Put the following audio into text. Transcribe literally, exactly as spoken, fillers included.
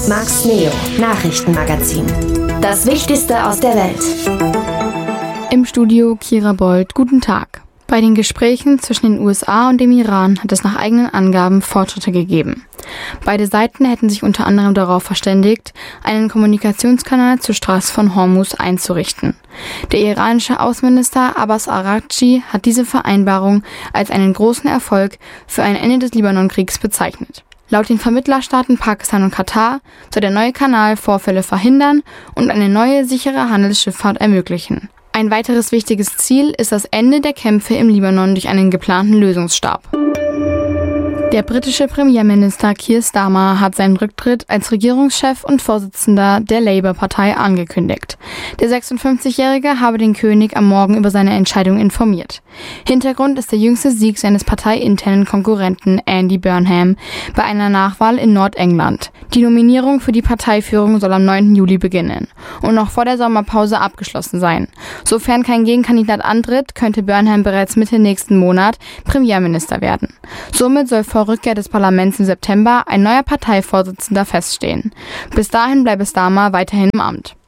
Max Neo Nachrichtenmagazin. Das Wichtigste aus der Welt. Im Studio Kira Bold, guten Tag. Bei den Gesprächen zwischen den U S A und dem Iran hat es nach eigenen Angaben Fortschritte gegeben. Beide Seiten hätten sich unter anderem darauf verständigt, einen Kommunikationskanal zur Straße von Hormuz einzurichten. Der iranische Außenminister Abbas Araghchi hat diese Vereinbarung als einen großen Erfolg für ein Ende des Libanonkriegs bezeichnet. Laut den Vermittlerstaaten Pakistan und Katar soll der neue Kanal Vorfälle verhindern und eine neue, sichere Handelsschifffahrt ermöglichen. Ein weiteres wichtiges Ziel ist das Ende der Kämpfe im Libanon durch einen geplanten Lösungsstab. Der britische Premierminister Keir Starmer hat seinen Rücktritt als Regierungschef und Vorsitzender der Labour-Partei angekündigt. Der sechsundfünfzigjährige habe den König am Morgen über seine Entscheidung informiert. Hintergrund ist der jüngste Sieg seines parteiinternen Konkurrenten Andy Burnham bei einer Nachwahl in Nordengland. Die Nominierung für die Parteiführung soll am neunten Juli beginnen und noch vor der Sommerpause abgeschlossen sein. Sofern kein Gegenkandidat antritt, könnte Burnham bereits Mitte nächsten Monat Premierminister werden. Somit soll vor Rückkehr des Parlaments im September ein neuer Parteivorsitzender feststehen. Bis dahin bleibe Starmer weiterhin im Amt.